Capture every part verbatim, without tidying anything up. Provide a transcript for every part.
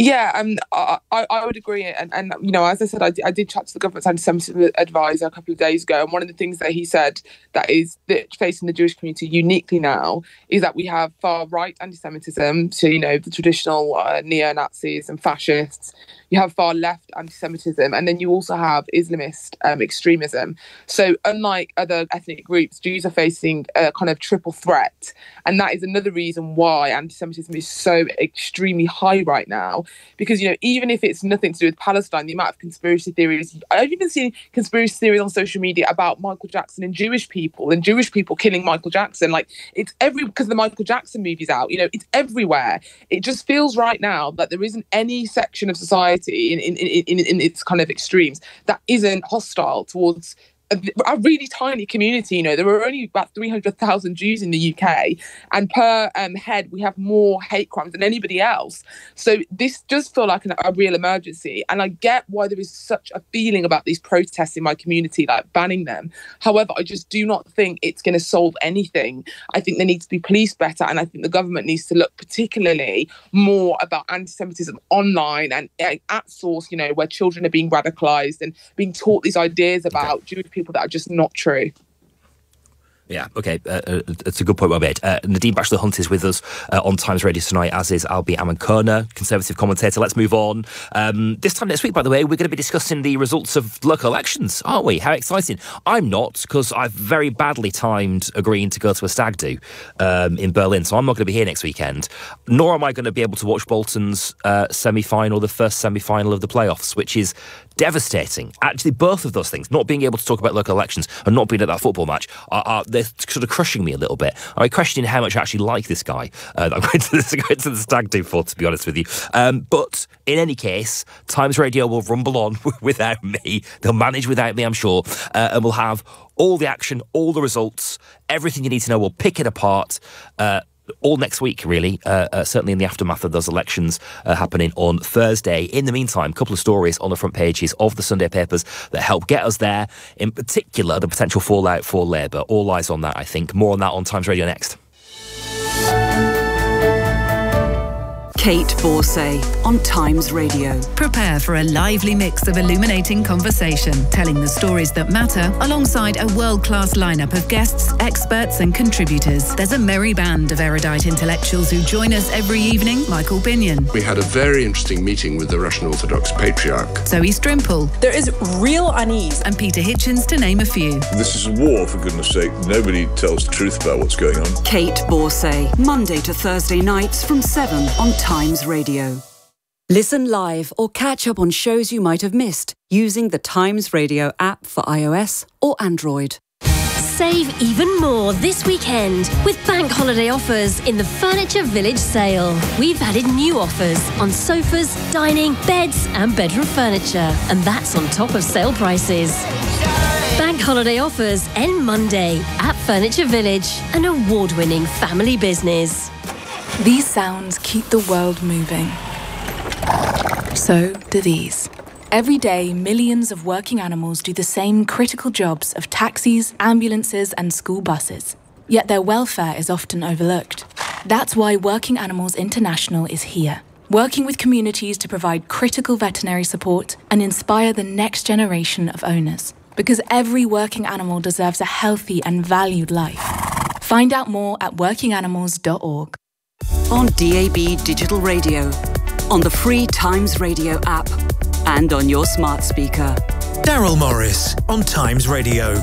Yeah, um, I, I I would agree. And, and you know, as I said, I, I did chat to the government's anti-Semitism advisor a couple of days ago. And one of the things that he said that is that facing the Jewish community uniquely now is that we have far-right anti-Semitism, so, you know, the traditional uh, neo-Nazis and fascists. You have far-left anti-Semitism. And then you also have Islamist um, extremism. So unlike other ethnic groups, Jews are facing a kind of triple threat. And that is another reason why anti-Semitism is so extremely high right now. Because, you know, even if it's nothing to do with Palestine, the amount of conspiracy theories, I've even seen conspiracy theories on social media about Michael Jackson and Jewish people and Jewish people killing Michael Jackson. Like, it's every, because the Michael Jackson movie's out, you know, it's everywhere. It just feels right now that there isn't any section of society in, in, in, in, in its kind of extremes that isn't hostile towards a really tiny community. You know, there are only about three hundred thousand Jews in the U K, and per um, head, we have more hate crimes than anybody else. So this does feel like an, a real emergency. And I get why there is such a feeling about these protests in my community, like banning them. However, I just do not think it's going to solve anything. I think there needs to be policed better. And I think the government needs to look particularly more about anti-Semitism online and uh, at source, you know, where children are being radicalised and being taught these ideas about Jewish people that are just not true. Yeah, OK, uh, uh, it's a good point well made. Uh, Nadine Batchelor-Hunt is with us uh, on Times Radio tonight, as is Albi Amankurna, Conservative commentator. Let's move on. Um, this time next week, by the way, we're going to be discussing the results of local elections, aren't we? How exciting. I'm not, because I've very badly timed agreeing to go to a stag do um, in Berlin, so I'm not going to be here next weekend, nor am I going to be able to watch Bolton's uh, semi-final, the first semi-final of the playoffs, which is devastating. Actually, both of those things, not being able to talk about local elections and not being at that football match, are, are they're sort of crushing me a little bit. I'm questioning how much I actually like this guy uh, that I'm going to, this, going to the stag do for, to be honest with you. Um, but in any case, Times Radio will rumble on without me. They'll manage without me, I'm sure, uh, and we'll have all the action, all the results, everything you need to know. We'll pick it apart. Uh, all next week, really, uh, uh, certainly in the aftermath of those elections uh, happening on Thursday. In the meantime, a couple of stories on the front pages of the Sunday papers that help get us there. In particular, the potential fallout for Labour. All eyes on that, I think. More on that on Times Radio next. Kate Borsay on Times Radio. Prepare for a lively mix of illuminating conversation, telling the stories that matter alongside a world-class lineup of guests, experts and contributors. There's a merry band of erudite intellectuals who join us every evening. Michael Binion. We had a very interesting meeting with the Russian Orthodox Patriarch. Zoe Strimple. There is real unease. And Peter Hitchens, to name a few. This is a war, for goodness sake. Nobody tells the truth about what's going on. Kate Borsay, Monday to Thursday nights from seven on Times Radio. Listen live or catch up on shows you might have missed using the Times Radio app for iOS or Android. Save even more this weekend with bank holiday offers in the Furniture Village sale. We've added new offers on sofas, dining, beds and bedroom furniture. And that's on top of sale prices. Bank holiday offers end Monday at Furniture Village, an award-winning family business. These sounds keep the world moving. So do these. Every day, millions of working animals do the same critical jobs of taxis, ambulances, and school buses. Yet their welfare is often overlooked. That's why Working Animals International is here, working with communities to provide critical veterinary support and inspire the next generation of owners. Because every working animal deserves a healthy and valued life. Find out more at working animals dot org. On D A B Digital Radio, on the free Times Radio app, and on your smart speaker. Daryl Morris on Times Radio.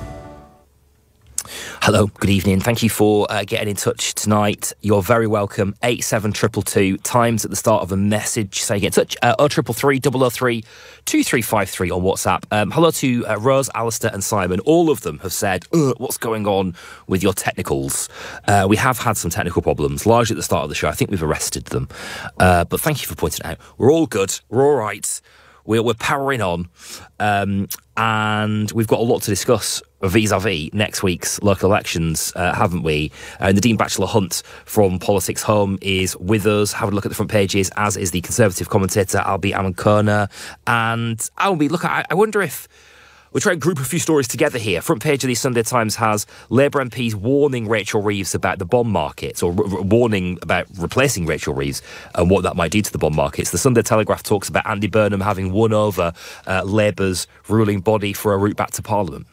Hello, good evening. Thank you for uh, getting in touch tonight. You're very welcome. eight seven two two two, Times at the start of a message. Say get in touch. Uh, oh three three three, double oh three, two three five three on WhatsApp. Um, hello to uh, Rose, Alistair and Simon. All of them have said, what's going on with your technicals? Uh, we have had some technical problems, largely at the start of the show. I think we've arrested them. Uh, but thank you for pointing it out. We're all good. We're all right. We're, we're powering on. Um, and we've got a lot to discuss vis-a-vis next week's local elections, uh, haven't we? Uh, Nadine Batchelor-Hunt from Politics Home is with us. Have a look at the front pages, as is the Conservative commentator Albi Amankurna. And Albi, look, I, I wonder if We'll try and group a few stories together here. Front page of the Sunday Times has Labour M Ps warning Rachel Reeves about the bond markets, or r- warning about replacing Rachel Reeves and what that might do to the bond markets. The Sunday Telegraph talks about Andy Burnham having won over uh, Labour's ruling body for a route back to Parliament.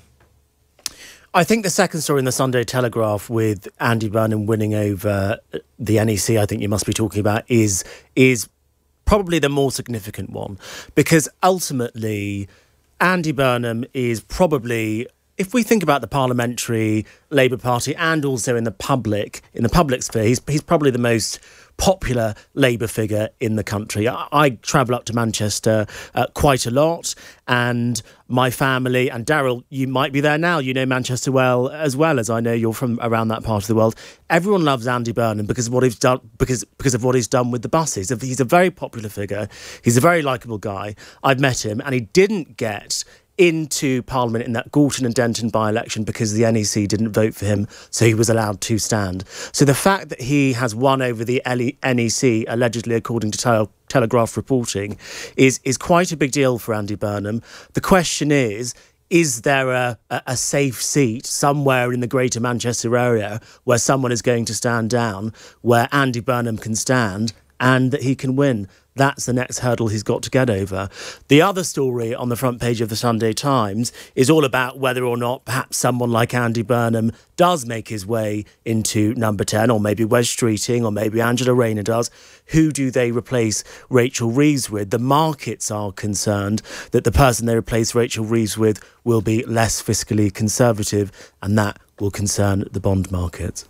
I think the second story in the Sunday Telegraph with Andy Burnham winning over the N E C, I think you must be talking about, is is probably the more significant one, because ultimately Andy Burnham is probably, if we think about the parliamentary Labour Party and also in the public, in the public sphere, he's, he's probably the most popular Labour figure in the country. I, I travel up to Manchester uh, quite a lot, and my family, and Daryl, you might be there now, you know Manchester well, as well as I know you're from around that part of the world. Everyone loves Andy Burnham because of what he's done, because because of what he's done with the buses. He's a very popular figure. He's a very likeable guy. I've met him, and he didn't get into Parliament in that Gorton and Denton by-election because the N E C didn't vote for him, so he was allowed to stand. So the fact that he has won over the N E C, allegedly according to Tele- Telegraph reporting, is, is quite a big deal for Andy Burnham. The question is, is there a, a safe seat somewhere in the greater Manchester area where someone is going to stand down, where Andy Burnham can stand and that he can win? That's the next hurdle he's got to get over. The other story on the front page of the Sunday Times is all about whether or not perhaps someone like Andy Burnham does make his way into number ten, or maybe Wes Streeting, or maybe Angela Rayner does. Who do they replace Rachel Reeves with? The markets are concerned that the person they replace Rachel Reeves with will be less fiscally conservative, and that will concern the bond markets.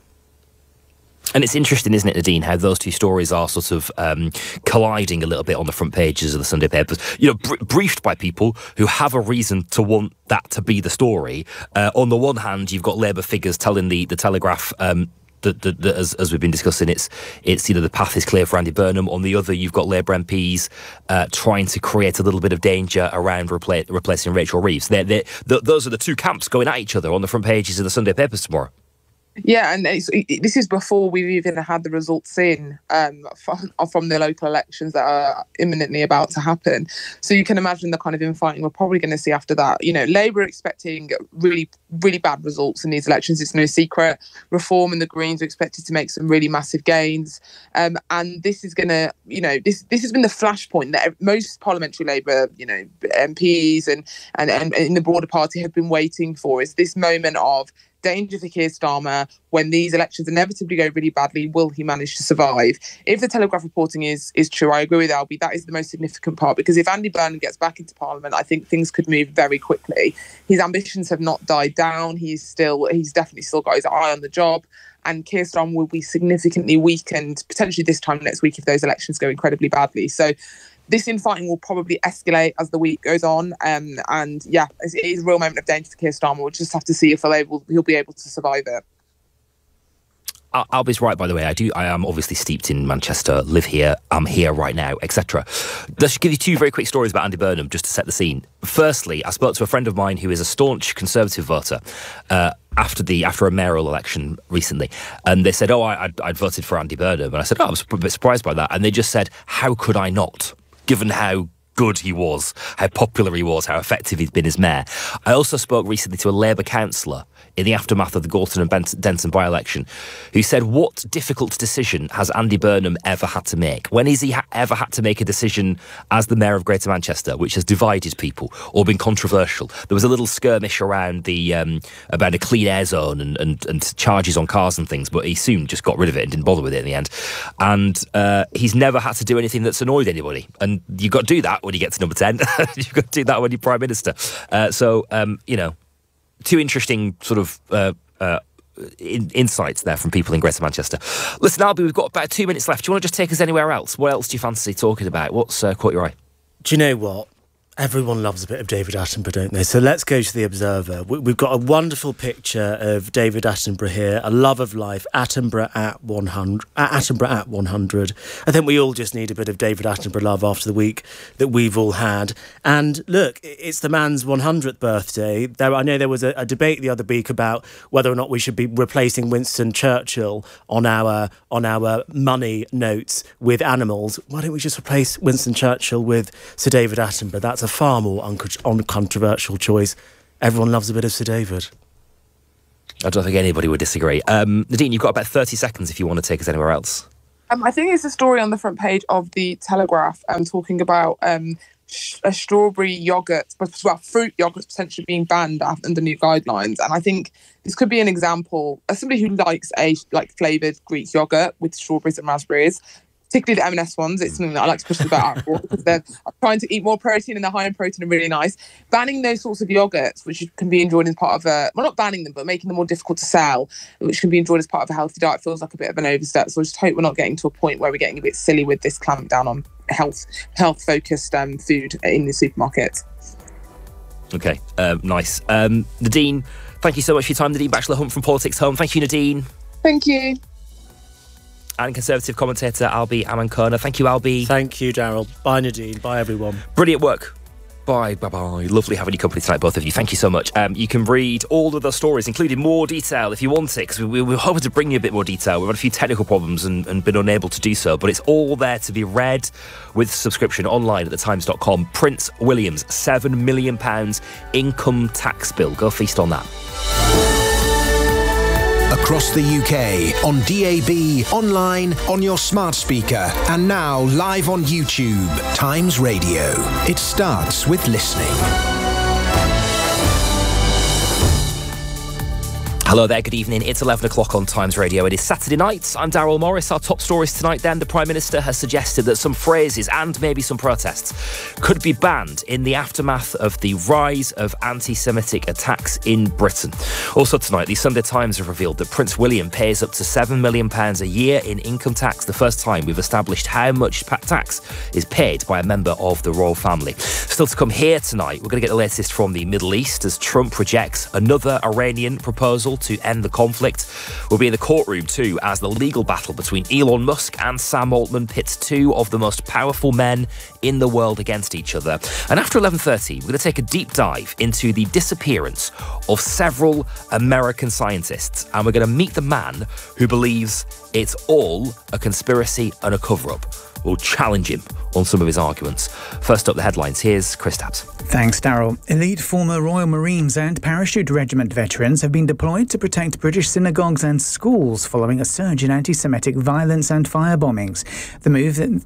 And it's interesting, isn't it, Nadine, how those two stories are sort of um, colliding a little bit on the front pages of the Sunday papers. You know, br- briefed by people who have a reason to want that to be the story. Uh, on the one hand, you've got Labour figures telling the, the Telegraph um, that, that, that as, as we've been discussing, it's, it's you know, the path is clear for Andy Burnham. On the other, you've got Labour M Ps uh, trying to create a little bit of danger around repla- replacing Rachel Reeves. They're, they're, th- those are the two camps going at each other on the front pages of the Sunday papers tomorrow. Yeah, and it's, it, this is before we've even had the results in um, from, from the local elections that are imminently about to happen. So you can imagine the kind of infighting we're probably going to see after that. You know, Labour are expecting really, really bad results in these elections. It's no secret. Reform and the Greens are expected to make some really massive gains. Um, and this is going to, you know, this this has been the flashpoint that most parliamentary Labour, you know, M Ps and, and, and in the broader party have been waiting for, is this moment of danger for Keir Starmer. When these elections inevitably go really badly, will he manage to survive? If the Telegraph reporting is is true, I agree with Albie, that is the most significant part, because if Andy Burnham gets back into Parliament, I think things could move very quickly. His ambitions have not died down. He's still, he's definitely still got his eye on the job. And Keir Starmer will be significantly weakened, potentially this time next week, if those elections go incredibly badly. So this infighting will probably escalate as the week goes on. Um, and yeah, it is a real moment of danger for Keir Starmer. We'll just have to see if he'll, able, he'll be able to survive it. Albie's right, by the way. I do. I am obviously steeped in Manchester, live here, I'm here right now, et cetera. Let's give you two very quick stories about Andy Burnham, just to set the scene. Firstly, I spoke to a friend of mine who is a staunch Conservative voter uh, after the after a mayoral election recently, and they said, "Oh, I, I'd, I'd voted for Andy Burnham," and I said, "Oh, I was a bit surprised by that," and they just said, "How could I not, given how good he was, how popular he was, how effective he'd been as mayor." I also spoke recently to a Labour councillor in the aftermath of the Gorton and Bent- Denton by-election, who said, what difficult decision has Andy Burnham ever had to make? When has he ha- ever had to make a decision as the mayor of Greater Manchester which has divided people or been controversial? There was a little skirmish around the um, about a clean air zone and, and, and charges on cars and things, but he soon just got rid of it and didn't bother with it in the end. And uh, he's never had to do anything that's annoyed anybody. And you've got to do that when you get to number ten. You've got to do that when you're Prime Minister. Uh, so, um, you know, two interesting sort of uh, uh, in, insights there from people in Greater Manchester. Listen, Albie, we've got about two minutes left. Do you want to just take us anywhere else? What else do you fancy talking about? What's uh, caught your eye? Do you know what? Everyone loves a bit of David Attenborough, don't they? So let's go to the Observer. We've got a wonderful picture of David Attenborough here, a love of life, Attenborough at one hundred. Attenborough at one hundred. I think we all just need a bit of David Attenborough love after the week that we've all had. And look, it's the man's one hundredth birthday. There, I know there was a, a debate the other week about whether or not we should be replacing Winston Churchill on our on our money notes with animals. Why don't we just replace Winston Churchill with Sir David Attenborough? That's a far more un- uncontroversial choice. Everyone loves a bit of Sir David. I don't think anybody would disagree. Um, Nadine, you've got about thirty seconds if you want to take us anywhere else. Um, I think it's a story on the front page of the Telegraph um, talking about um, sh- a strawberry yoghurt, well, fruit yoghurt potentially being banned under new guidelines. And I think this could be an example, as somebody who likes a like flavoured Greek yoghurt with strawberries and raspberries, particularly the M and S ones, it's something that I like to push the boat out for because they're trying to eat more protein and they're high in protein and really nice. Banning those sorts of yogurts, which can be enjoyed as part of a, well, not banning them, but making them more difficult to sell, which can be enjoyed as part of a healthy diet, feels like a bit of an overstep. So I just hope we're not getting to a point where we're getting a bit silly with this clampdown on health, health-focused um, food in the supermarket. Okay, um, nice. Um, Nadine, thank you so much for your time. Nadine Batchelor-Hunt from Politics Home. Thank you, Nadine. Thank you. And Conservative commentator Albie Amankona. Thank you, Albie. Thank you, Daryl. Bye, Nadine. Bye, everyone. Brilliant work. Bye, bye-bye. Lovely having your company tonight, both of you. Thank you so much. Um, you can read all of the stories, including more detail if you want it, because we, we were hoping to bring you a bit more detail. We've had a few technical problems and, and been unable to do so, but it's all there to be read with subscription online at the times dot com. Prince William's seven million pounds income tax bill. Go feast on that. Across the U K, on D A B, online, on your smart speaker, and now live on YouTube. Times Radio. It starts with listening. Hello there, good evening. It's eleven o'clock on Times Radio. It is Saturday night. I'm Daryl Morris. Our top stories tonight then. The Prime Minister has suggested that some phrases and maybe some protests could be banned in the aftermath of the rise of anti-Semitic attacks in Britain. Also tonight, the Sunday Times have revealed that Prince William pays up to seven million pounds a year in income tax, the first time we've established how much tax is paid by a member of the royal family. Still to come here tonight, we're going to get the latest from the Middle East as Trump rejects another Iranian proposal to end the conflict. We'll be in the courtroom too as the legal battle between Elon Musk and Sam Altman pits two of the most powerful men in the world against each other. And after eleven thirty, we're going to take a deep dive into the disappearance of several American scientists, and we're going to meet the man who believes it's all a conspiracy and a cover-up. We'll challenge him on some of his arguments. First up, the headlines. Here's Chris Tabbs. Thanks, Daryl. Elite former Royal Marines and Parachute Regiment veterans have been deployed to protect British synagogues and schools following a surge in anti-Semitic violence and fire bombings. The move that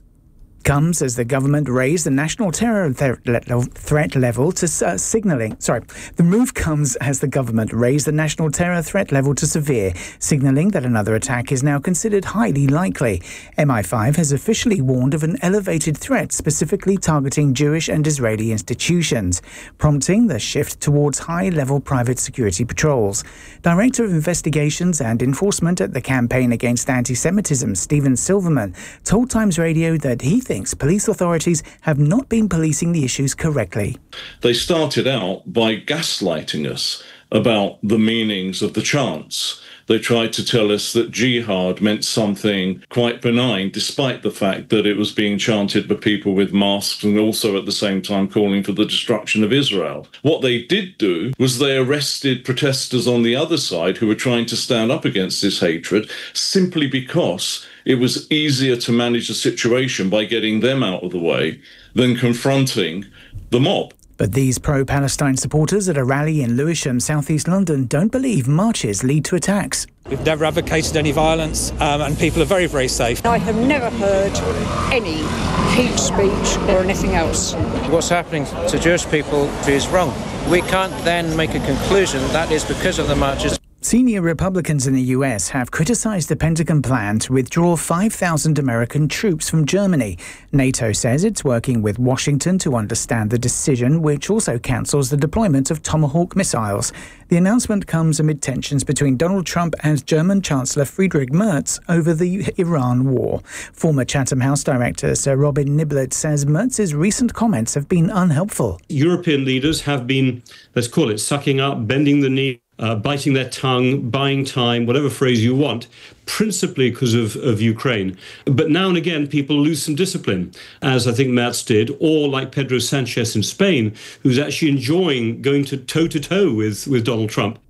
comes as the government raised the national terror th- threat level to uh, signalling. Sorry, the move comes as the government raised the national terror threat level to severe, signalling that another attack is now considered highly likely. M I five has officially warned of an elevated threat specifically targeting Jewish and Israeli institutions, prompting the shift towards high-level private security patrols. Director of Investigations and Enforcement at the Campaign Against Anti-Semitism, Stephen Silverman, told Times Radio that he thinks thinks police authorities have not been policing the issues correctly. They started out by gaslighting us about the meanings of the chants. They tried to tell us that jihad meant something quite benign, despite the fact that it was being chanted by people with masks and also at the same time calling for the destruction of Israel. What they did do was they arrested protesters on the other side who were trying to stand up against this hatred simply because it was easier to manage the situation by getting them out of the way than confronting the mob. But these pro-Palestine supporters at a rally in Lewisham, southeast London, don't believe marches lead to attacks. We've never advocated any violence, um, and people are very, very safe. I have never heard any hate speech or anything else. What's happening to Jewish people is wrong. We can't then make a conclusion that is because of the marches. Senior Republicans in the U S have criticised the Pentagon plan to withdraw five thousand American troops from Germany. NATO says it's working with Washington to understand the decision, which also cancels the deployment of Tomahawk missiles. The announcement comes amid tensions between Donald Trump and German Chancellor Friedrich Merz over the Iran war. Former Chatham House Director Sir Robin Niblett says Merz's recent comments have been unhelpful. European leaders have been, let's call it, sucking up, bending the knee, Uh, biting their tongue, buying time, whatever phrase you want, principally because of, of Ukraine. But now and again, people lose some discipline, as I think Merz did, or like Pedro Sanchez in Spain, who's actually enjoying going to toe-to-toe with, with Donald Trump.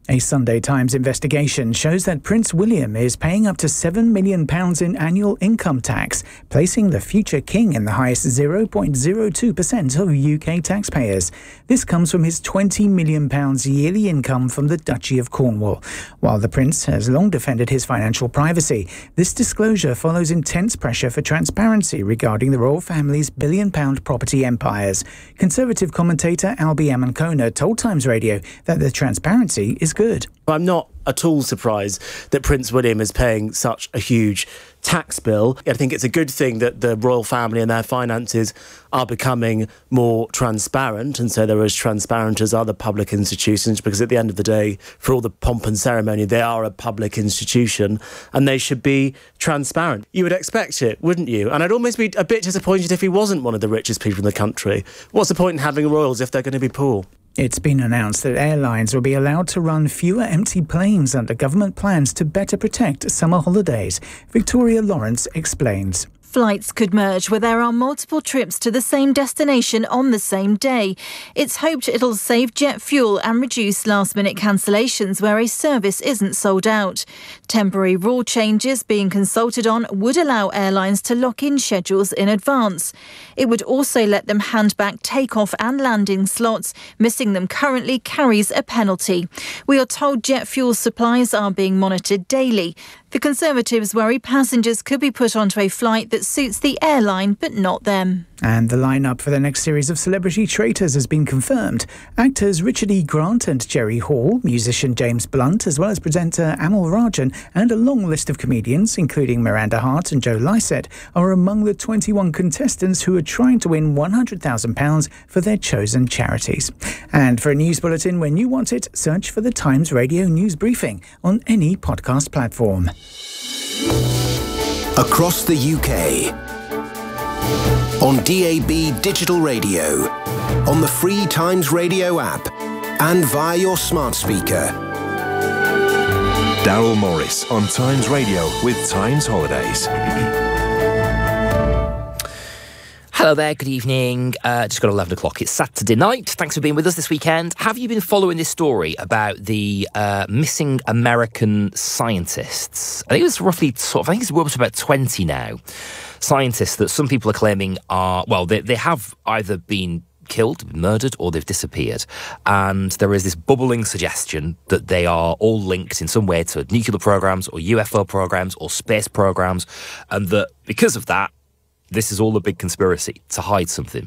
A Sunday Times investigation shows that Prince William is paying up to seven million pounds in annual income tax, placing the future king in the highest zero point zero two percent of U K taxpayers. This comes from his twenty million pounds yearly income from the Duchy of Cornwall. While the Prince has long defended his financial privacy, this disclosure follows intense pressure for transparency regarding the royal family's billion-pound property empires. Conservative commentator Albi Amankona told Times Radio that the transparency is good. I'm not at all surprised that Prince William is paying such a huge tax bill. I think it's a good thing that the royal family and their finances are becoming more transparent, and so they're as transparent as other public institutions, because at the end of the day, for all the pomp and ceremony, they are a public institution and they should be transparent. You would expect it, wouldn't you? And I'd almost be a bit disappointed if he wasn't one of the richest people in the country. What's the point in having royals if they're going to be poor? It's been announced that airlines will be allowed to run fewer empty planes under government plans to better protect summer holidays. Victoria Lawrence explains. Flights could merge where there are multiple trips to the same destination on the same day. It's hoped it'll save jet fuel and reduce last-minute cancellations where a service isn't sold out. Temporary rule changes being consulted on would allow airlines to lock in schedules in advance. It would also let them hand back takeoff and landing slots. Missing them currently carries a penalty. We are told jet fuel supplies are being monitored daily. The Conservatives worry passengers could be put onto a flight that suits the airline but not them. And the lineup for the next series of Celebrity Traitors has been confirmed. Actors Richard E. Grant and Jerry Hall, musician James Blunt, as well as presenter Amal Rajan, and a long list of comedians, including Miranda Hart and Joe Lycett, are among the twenty-one contestants who are trying to win one hundred thousand pounds for their chosen charities. And for a news bulletin when you want it, search for the Times Radio News Briefing on any podcast platform. Across the U K, on D A B digital radio, on the free Times Radio app, and via your smart speaker. Daryl Morris on Times Radio with Times Holidays. Hello there, good evening. Uh, just got eleven o'clock. It's Saturday night. Thanks for being with us this weekend. Have you been following this story about the uh, missing American scientists? I think it was roughly, sort of, I think it's up to about twenty now. Scientists that some people are claiming are, well, they, they have either been killed, murdered, or they've disappeared. And there is this bubbling suggestion that they are all linked in some way to nuclear programs or U F O programs or space programs, and that because of that, this is all a big conspiracy to hide something.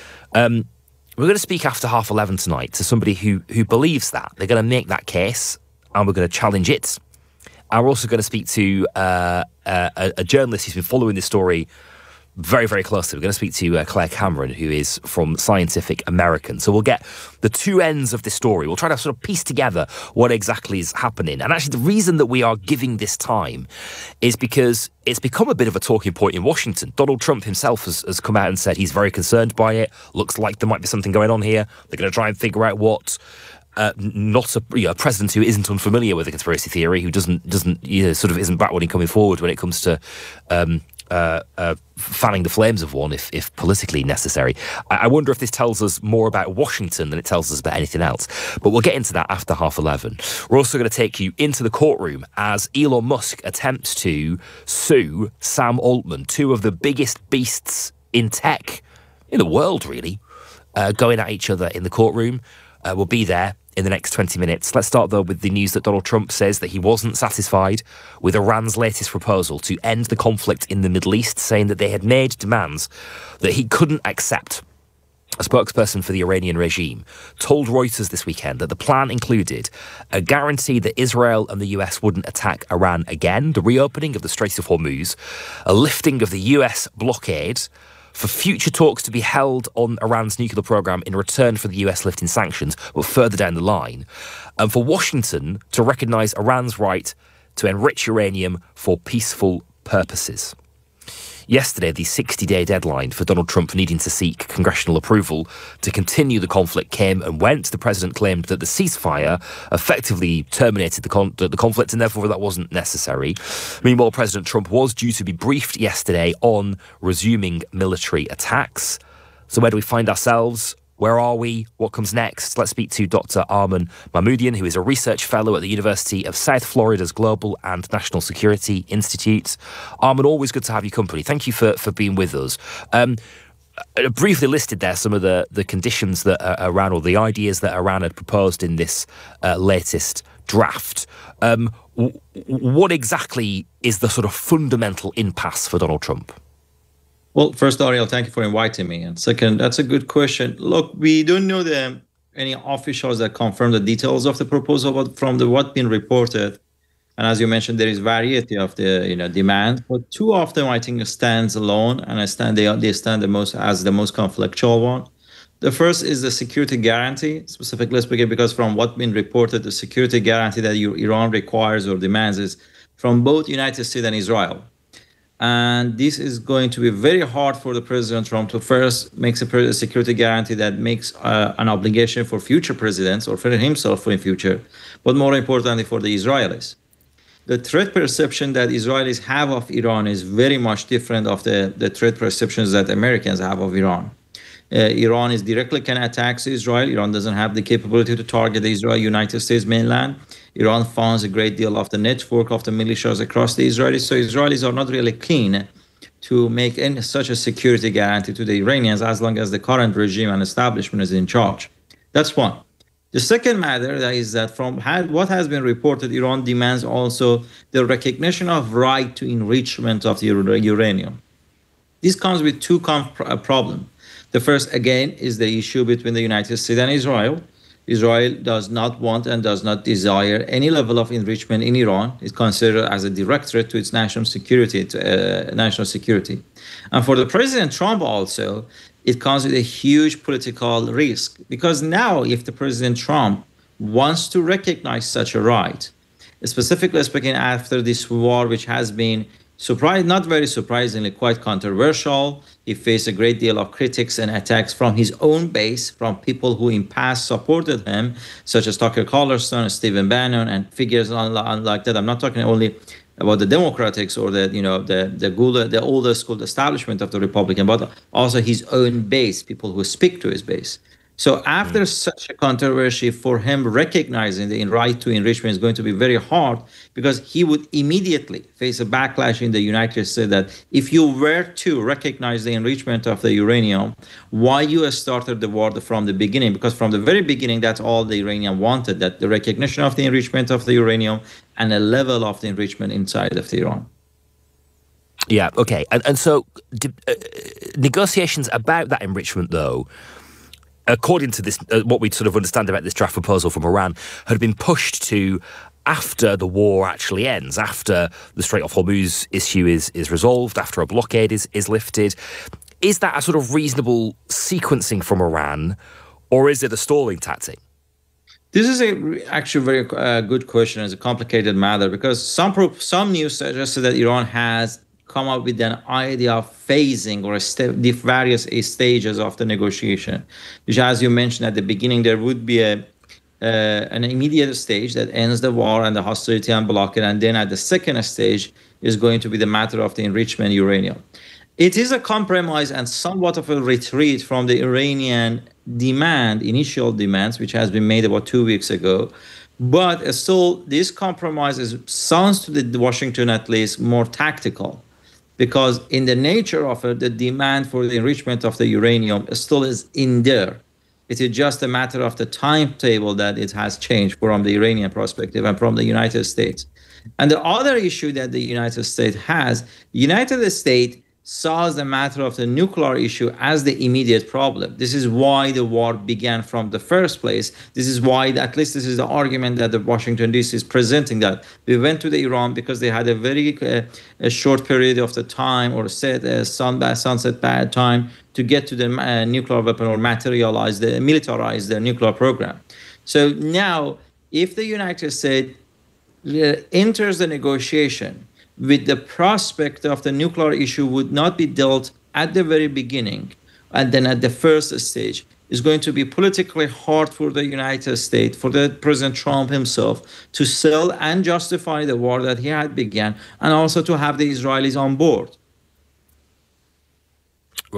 Um, we're going to speak after half eleven tonight to somebody who who believes that. They're going to make that case, and we're going to challenge it. And we're also going to speak to uh, a, a journalist who's been following this story very, very closely. We're going to speak to uh, Claire Cameron, who is from Scientific American. So we'll get the two ends of this story. We'll try to sort of piece together what exactly is happening. And actually, the reason that we are giving this time is because it's become a bit of a talking point in Washington. Donald Trump himself has, has come out and said he's very concerned by it. Looks like there might be something going on here. They're going to try and figure out what. Uh, not a, you know, a president who isn't unfamiliar with the conspiracy theory, who doesn't doesn't you know, sort of isn't backward coming forward when it comes to um, uh, uh, fanning the flames of one, if if politically necessary. I, I wonder if this tells us more about Washington than it tells us about anything else. But we'll get into that after half eleven. We're also going to take you into the courtroom as Elon Musk attempts to sue Sam Altman, two of the biggest beasts in tech in the world, really, uh, going at each other in the courtroom. Uh, we'll be there in the next twenty minutes. Let's start, though, with the news that Donald Trump says that he wasn't satisfied with Iran's latest proposal to end the conflict in the Middle East, saying that they had made demands that he couldn't accept. A spokesperson for the Iranian regime told Reuters this weekend that the plan included a guarantee that Israel and the U S wouldn't attack Iran again, the reopening of the Strait of Hormuz, a lifting of the U S blockade, for future talks to be held on Iran's nuclear program in return for the U S lifting sanctions, but further down the line, and for Washington to recognise Iran's right to enrich uranium for peaceful purposes. Yesterday, the sixty-day deadline for Donald Trump needing to seek congressional approval to continue the conflict came and went. The president claimed that the ceasefire effectively terminated the, con- the conflict, and therefore that wasn't necessary. Meanwhile, President Trump was due to be briefed yesterday on resuming military attacks. So where do we find ourselves? Where are we? What comes next? Let's speak to Doctor Arman Mahmoodian, who is a research fellow at the University of South Florida's Global and National Security Institute. Arman, always good to have you company. Thank you for, for being with us. Um, I briefly listed there some of the, the conditions that uh, Iran, or the ideas that Iran had proposed in this uh, latest draft. Um, w- what exactly is the sort of fundamental impasse for Donald Trump? Well, first, Ariel, thank you for inviting me. And second, that's a good question. Look, we don't know the, any officials that confirm the details of the proposal, but from the what been reported, and as you mentioned, there is variety of the you know demand. But two of them, I think, stands alone, and I stand they they stand the most as the most conflictual one. The first is the security guarantee, specifically speaking, because from what been reported, the security guarantee that Iran requires or demands is from both United States and Israel. And this is going to be very hard for the President Trump to first make a security guarantee that makes uh, an obligation for future presidents or for himself for the future, but more importantly for the Israelis. The threat perception that Israelis have of Iran is very much different of the, the threat perceptions that Americans have of Iran. Uh, Iran is directly can attack Israel. Iran doesn't have the capability to target the Israel, United States mainland. Iran funds a great deal of the network of the militias across the Israelis. So Israelis are not really keen to make any such a security guarantee to the Iranians as long as the current regime and establishment is in charge. That's one. The second matter is that from what has been reported, Iran demands also the recognition of right to enrichment of the uranium. This comes with two problems. The first, again, is the issue between the United States and Israel. Israel does not want and does not desire any level of enrichment in Iran. It's considered as a direct threat to its national security. To, uh, national security. And for the President Trump also, it comes with a huge political risk. Because now, if the President Trump wants to recognize such a right, specifically speaking after this war, which has been surprised, not very surprisingly, quite controversial. He faced a great deal of critics and attacks from his own base, from people who in past supported him, such as Tucker Carlson, Stephen Bannon, and figures like that. I'm not talking only about the Democrats or the you know the the, Gula, the older school establishment of the Republican, but also his own base, people who speak to his base. So after mm. such a controversy, for him recognizing the right to enrichment is going to be very hard, because he would immediately face a backlash in the United States that if you were to recognize the enrichment of the uranium, why you started the war from the beginning? Because from the very beginning, that's all the Iranian wanted, that the recognition of the enrichment of the uranium and a level of the enrichment inside of Iran. Yeah, okay. And, and so uh, negotiations about that enrichment, though, according to this, uh, what we sort of understand about this draft proposal from Iran, had been pushed to after the war actually ends, after the Strait of Hormuz issue is is resolved, after a blockade is, is lifted. Is that a sort of reasonable sequencing from Iran, or is it a stalling tactic? This is a actually very uh, good question. It's a complicated matter, because some pro- some news suggested that Iran has come up with an idea of phasing or st- the various stages of the negotiation, which, as you mentioned at the beginning, there would be a uh, an immediate stage that ends the war and the hostility and blockade, and then at the second stage is going to be the matter of the enrichment uranium. It is a compromise and somewhat of a retreat from the Iranian demand, initial demands, which has been made about two weeks ago. But still, this compromise is, sounds to the Washington at least more tactical, because in the nature of it, the demand for the enrichment of the uranium still is in there. It is just a matter of the timetable that it has changed from the Iranian perspective and from the United States. And the other issue that the United States has, United States saw the matter of the nuclear issue as the immediate problem. This is why the war began from the first place. This is why, at least this is the argument that the Washington D C is presenting, that we went to the Iran because they had a very uh, a short period of the time, or set a sun, sunset bad time, to get to the uh, nuclear weapon or materialize, the militarize their nuclear program. So now, if the United States uh, enters the negotiation with the prospect of the nuclear issue would not be dealt at the very beginning, and then at the first stage, is going to be politically hard for the United States, for the President Trump himself, to sell and justify the war that he had begun, and also to have the Israelis on board. Right.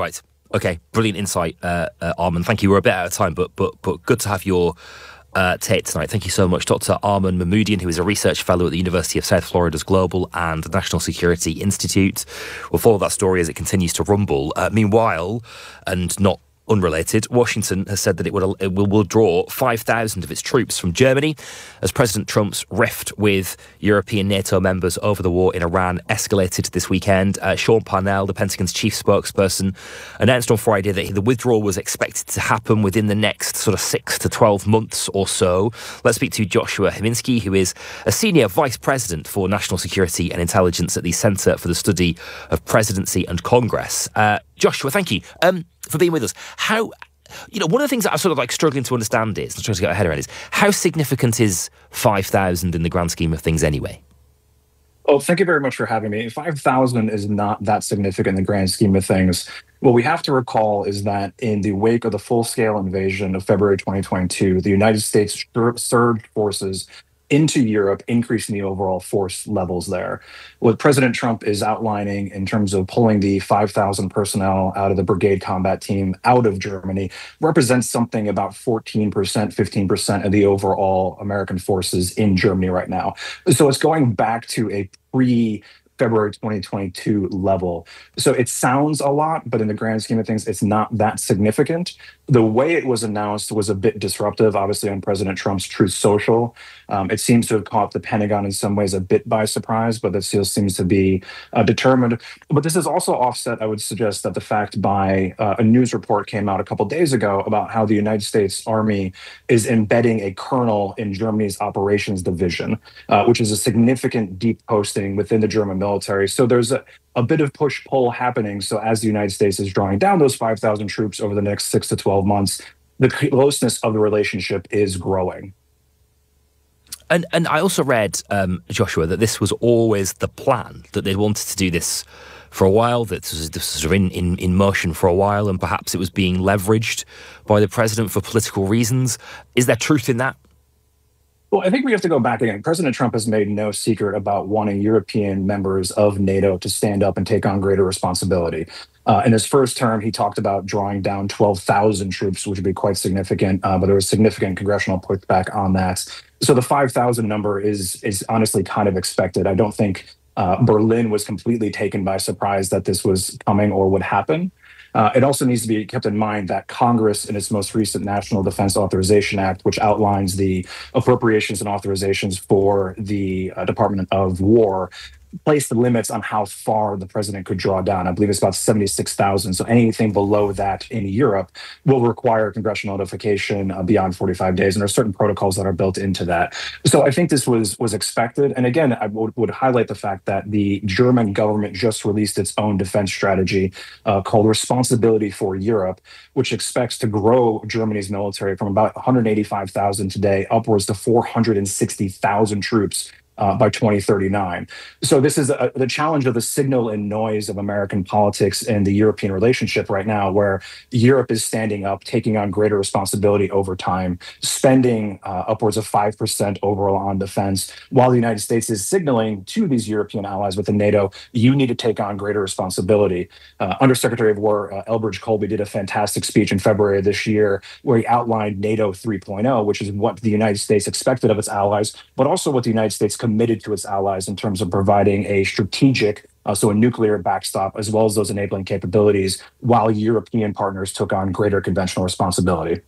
Okay, brilliant insight, uh, uh, Armen. Thank you. We're a bit out of time, but but but good to have your uh, take tonight. Thank you so much, Doctor Armen Mahmoodian, who is a research fellow at the University of South Florida's Global and National Security Institute. We'll follow that story as it continues to rumble. Uh, meanwhile, and not unrelated, Washington has said that it will, it will withdraw five thousand of its troops from Germany as President Trump's rift with European NATO members over the war in Iran escalated this weekend. Uh, Sean Parnell, the Pentagon's chief spokesperson, announced on Friday that the withdrawal was expected to happen within the next sort of six to twelve months or so. Let's speak to Joshua Haminsky, who is a senior vice president for national security and intelligence at the Center for the Study of Presidency and Congress. Uh, Joshua, thank you um, for being with us. How, you know, one of the things that I'm sort of like struggling to understand is, I'm trying to get my head around is, how significant is five thousand in the grand scheme of things anyway? Oh, thank you very much for having me. five thousand is not that significant in the grand scheme of things. What we have to recall is that in the wake of the full-scale invasion of February twenty twenty-two, the United States surged forces into Europe, increasing the overall force levels there. What President Trump is outlining in terms of pulling the five thousand personnel out of the brigade combat team out of Germany represents something about fourteen percent, fifteen percent of the overall American forces in Germany right now. So it's going back to a pre- February twenty twenty-two level. So it sounds a lot, but in the grand scheme of things, it's not that significant. The way it was announced was a bit disruptive, obviously, on President Trump's Truth Social. Um, it seems to have caught the Pentagon in some ways a bit by surprise, but that still seems to be uh, determined. But this is also offset, I would suggest, that the fact by uh, a news report came out a couple days ago about how the United States Army is embedding a colonel in Germany's operations division, uh, which is a significant deep posting within the German military. Military. So there's a, a bit of push-pull happening. So as the United States is drawing down those five thousand troops over the next six to twelve months, the closeness of the relationship is growing. And and I also read, um, Joshua, that this was always the plan, that they wanted to do this for a while, that this was, this was sort of in, in, in motion for a while, and perhaps it was being leveraged by the president for political reasons. Is there truth in that? Well, I think we have to go back again. President Trump has made no secret about wanting European members of NATO to stand up and take on greater responsibility. Uh, in his first term, he talked about drawing down twelve thousand troops, which would be quite significant, uh, but there was significant congressional pushback on that. So the five thousand number is, is honestly kind of expected. I don't think uh, Berlin was completely taken by surprise that this was coming or would happen. Uh, it also needs to be kept in mind that Congress, in its most recent National Defense Authorization Act, which outlines the appropriations and authorizations for the uh, Department of War, placed the limits on how far the president could draw down. I believe it's about seventy-six thousand. So anything below that in Europe will require congressional notification uh, beyond forty-five days. And there are certain protocols that are built into that. So I think this was was expected. And again, I would, would highlight the fact that the German government just released its own defense strategy uh, called Responsibility for Europe, which expects to grow Germany's military from about one hundred eighty-five thousand today upwards to four hundred sixty thousand troops Uh, by twenty thirty-nine. So this is a, the challenge of the signal and noise of American politics and the European relationship right now, where Europe is standing up, taking on greater responsibility over time, spending uh, upwards of five percent overall on defense, while the United States is signaling to these European allies within NATO, you need to take on greater responsibility. Uh, Undersecretary of War uh, Elbridge Colby did a fantastic speech in February of this year where he outlined NATO three point oh, which is what the United States expected of its allies, but also what the United States committed to its allies in terms of providing a strategic, uh, so a nuclear backstop, as well as those enabling capabilities, while European partners took on greater conventional responsibility.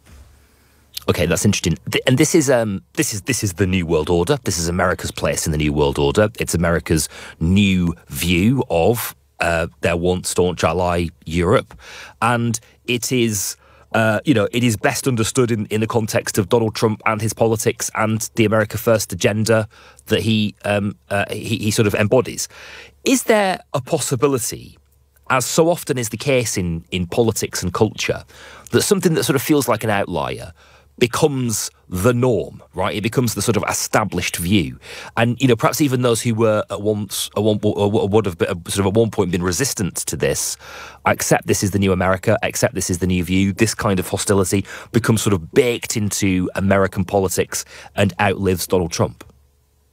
Okay, that's interesting. And this is um, this is this is the new world order. This is America's place in the new world order. It's America's new view of uh, their once staunch ally Europe, and it is. Uh, you know, it is best understood in, in the context of Donald Trump and his politics and the America First agenda that he, um, uh, he he sort of embodies. Is there a possibility, as so often is the case in, in politics and culture, that something that sort of feels like an outlier becomes the norm, right? It becomes the sort of established view, and you know, perhaps even those who were at once, at one, or would have been, sort of at one point been resistant to this, accept this is the new America, accept this is the new view. This kind of hostility becomes sort of baked into American politics and outlives Donald Trump.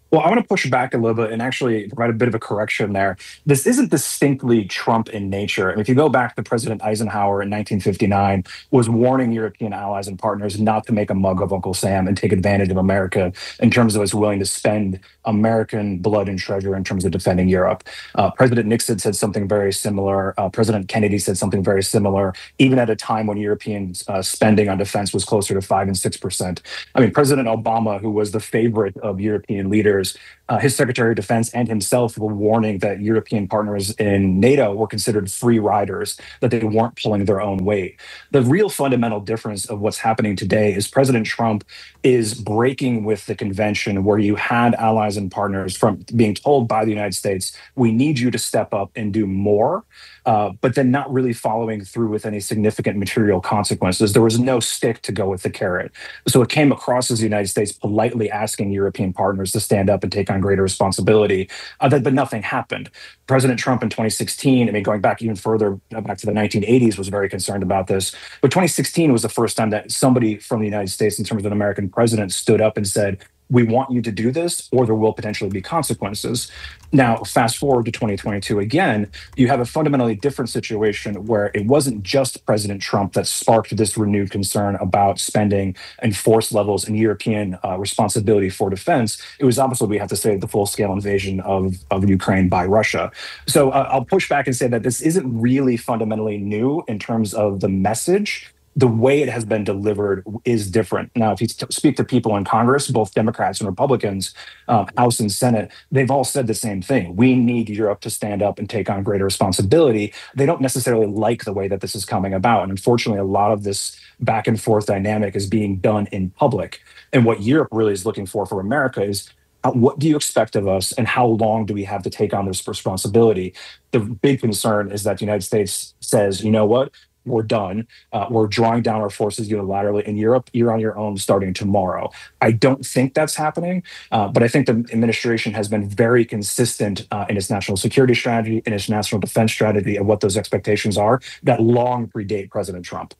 Well, I want to push back a little bit and actually provide a bit of a correction there. This isn't distinctly Trump in nature. And if you go back to President Eisenhower in nineteen fifty-nine, was warning European allies and partners not to make a mug of Uncle Sam and take advantage of America in terms of its willing to spend American blood and treasure in terms of defending Europe. Uh, President Nixon said something very similar. Uh, President Kennedy said something very similar, even at a time when European uh, spending on defense was closer to five and six percent. I mean, President Obama, who was the favorite of European leaders, Uh, his Secretary of Defense and himself were warning that European partners in NATO were considered free riders, that they weren't pulling their own weight. The real fundamental difference of what's happening today is President Trump is breaking with the convention where you had allies and partners from being told by the United States, we need you to step up and do more, uh, but then not really following through with any significant material consequences. There was no stick to go with the carrot. So it came across as the United States politely asking European partners to stand up and take on greater responsibility, uh, that, but nothing happened. President Trump in twenty sixteen, I mean, going back even further, uh, back to the nineteen eighties, was very concerned about this. But twenty sixteen was the first time that somebody from the United States, in terms of an American president, stood up and said, we want you to do this, or there will potentially be consequences. Now, fast forward to twenty twenty-two again, you have a fundamentally different situation where it wasn't just President Trump that sparked this renewed concern about spending and force levels and European uh, responsibility for defense. It was obviously, we have to say, the full-scale invasion of, of Ukraine by Russia. So uh, I'll push back and say that this isn't really fundamentally new in terms of the message. The way it has been delivered is different. Now, if you t- speak to people in Congress, both Democrats and Republicans, um, House and Senate, they've all said the same thing. We need Europe to stand up and take on greater responsibility. They don't necessarily like the way that this is coming about. And unfortunately, a lot of this back and forth dynamic is being done in public. And what Europe really is looking for for America is, Uh, what do you expect of us, and how long do we have to take on this responsibility? The big concern is that the United States says, you know what, we're done. Uh, we're drawing down our forces unilaterally in Europe. You're on your own starting tomorrow. I don't think that's happening, uh, but I think the administration has been very consistent uh, in its national security strategy, in its national defense strategy, and what those expectations are that long predate President Trump.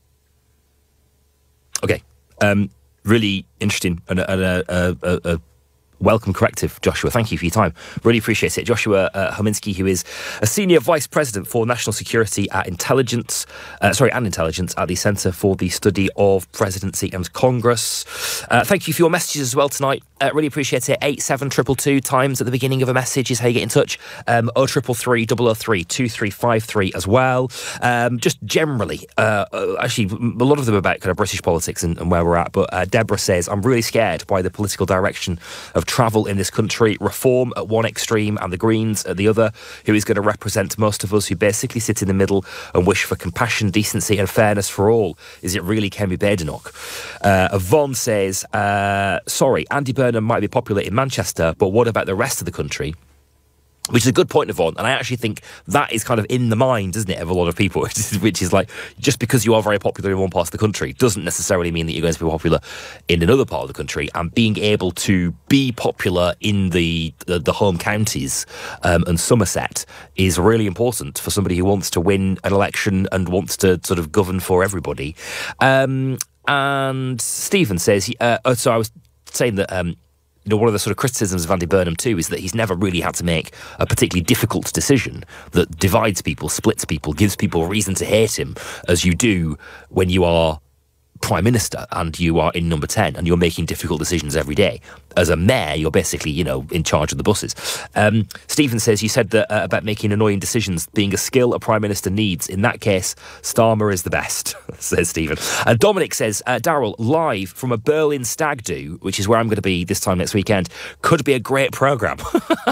Okay. Um, really interesting and a, a, a, a, a welcome corrective, Joshua. Thank you for your time. Really appreciate it. Joshua uh, Hominski, who is a Senior Vice President for National Security at Intelligence, uh, sorry, and Intelligence at the Centre for the Study of Presidency and Congress. Uh, thank you for your messages as well tonight. Uh, really appreciate it. eight seven two two times at the beginning of a message is how you get in touch. Um, oh three three three, double oh three, two three five three as well. Um, just generally, uh, actually, a lot of them about kind of British politics and, and where we're at. But uh, Deborah says, I'm really scared by the political direction of travel in this country. Reform at one extreme and the Greens at the other. Who is going to represent most of us who basically sit in the middle and wish for compassion, decency and fairness for all? Is it really Kemi Badenoch? Uh, Yvonne says, uh, sorry, Andy Burnham might be popular in Manchester, but what about the rest of the country? Which is a good point, Yvonne, and I actually think that is kind of in the mind, isn't it, of a lot of people, which is, which is like, just because you are very popular in one part of the country doesn't necessarily mean that you're going to be popular in another part of the country, and being able to be popular in the the, the home counties um, and Somerset is really important for somebody who wants to win an election and wants to sort of govern for everybody. Um, and Stephen says, uh, oh, so I was saying that... Um, You know, one of the sort of criticisms of Andy Burnham too is that he's never really had to make a particularly difficult decision that divides people, splits people, gives people reason to hate him, as you do when you are Prime Minister and you are in number ten and you're making difficult decisions every day. As a mayor, you're basically, you know, in charge of the buses. Um, Stephen says, you said that uh, about making annoying decisions being a skill a Prime Minister needs. In that case, Starmer is the best, says Stephen. Uh, Dominic says, uh, Daryl, live from a Berlin stag do, which is where I'm going to be this time next weekend, could be a great programme.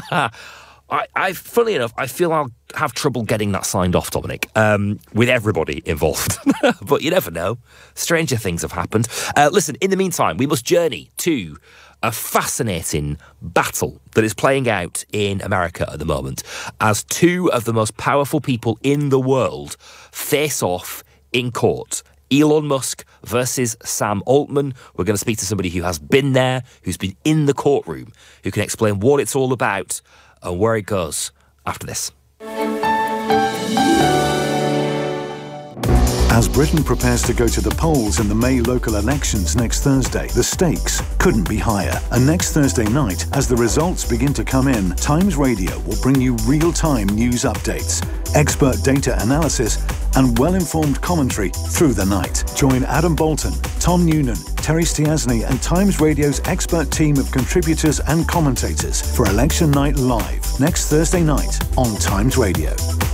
I, I, funnily enough, I feel I'll have trouble getting that signed off, Dominic, um, with everybody involved. But you never know. Stranger things have happened. Uh, listen, in the meantime, we must journey to a fascinating battle that is playing out in America at the moment as two of the most powerful people in the world face off in court. Elon Musk versus Sam Altman. We're going to speak to somebody who has been there, who's been in the courtroom, who can explain what it's all about and where it goes after this. As Britain prepares to go to the polls in the May local elections next Thursday, the stakes couldn't be higher. And next Thursday night, as the results begin to come in, Times Radio will bring you real-time news updates, expert data analysis, and well-informed commentary through the night. Join Adam Bolton, Tom Noonan, Terry Stiasny, and Times Radio's expert team of contributors and commentators for Election Night Live next Thursday night on Times Radio.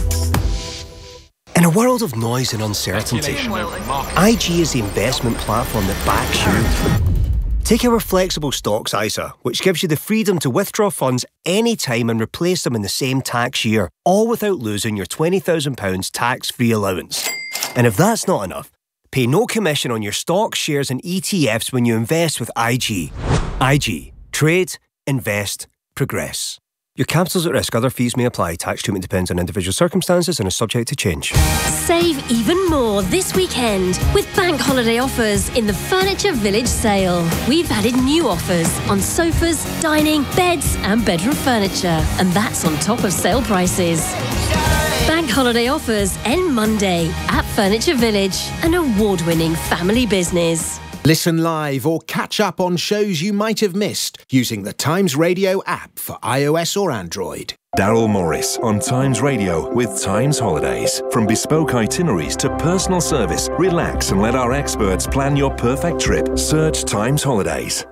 In a world of noise and uncertainty, I G is the investment platform that backs you. Take our flexible stocks I S A, which gives you the freedom to withdraw funds anytime and replace them in the same tax year, all without losing your twenty thousand pounds tax-free allowance. And if that's not enough, pay no commission on your stocks, shares and E T Fs when you invest with I G. I G. Trade, invest, progress. Your capital's at risk. Other fees may apply. Tax treatment depends on individual circumstances and is subject to change. Save even more this weekend with bank holiday offers in the Furniture Village sale. We've added new offers on sofas, dining, beds and bedroom furniture. And that's on top of sale prices. Bank holiday offers end Monday at Furniture Village, an award-winning family business. Listen live or catch up on shows you might have missed using the Times Radio app for iOS or Android. Daryl Morris on Times Radio with Times Holidays. From bespoke itineraries to personal service, relax and let our experts plan your perfect trip. Search Times Holidays.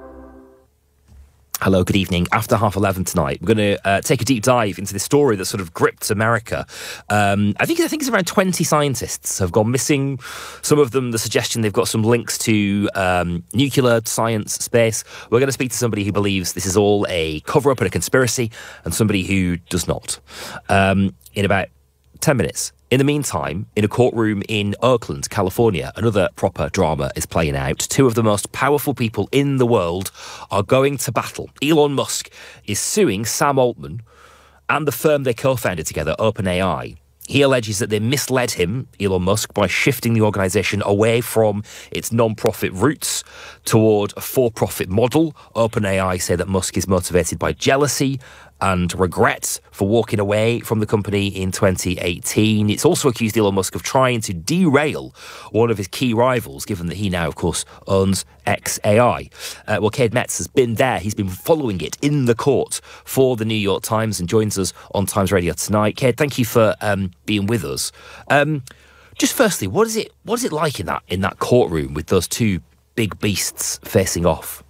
Hello, good evening. After half eleven tonight, we're going to uh, take a deep dive into this story that sort of gripped America. Um, I think I think it's around twenty scientists have gone missing. Some of them, the suggestion they've got some links to um, nuclear science, space. We're going to speak to somebody who believes this is all a cover-up and a conspiracy, and somebody who does not. Um, in about ten minutes. In the meantime, in a courtroom in Oakland, California, another proper drama is playing out. Two of the most powerful people in the world are going to battle. Elon Musk is suing Sam Altman and the firm they co-founded together, OpenAI. He alleges that they misled him, Elon Musk, by shifting the organisation away from its non-profit roots toward a for-profit model. OpenAI say that Musk is motivated by jealousy and regret for walking away from the company in twenty eighteen. It's also accused Elon Musk of trying to derail one of his key rivals, given that he now, of course, owns X A I. Uh, well, Cade Metz has been there. He's been following it in the court for the New York Times and joins us on Times Radio tonight. Cade, thank you for um, being with us. Um, just firstly, what is it? What is it like in that in that courtroom with those two big beasts facing off?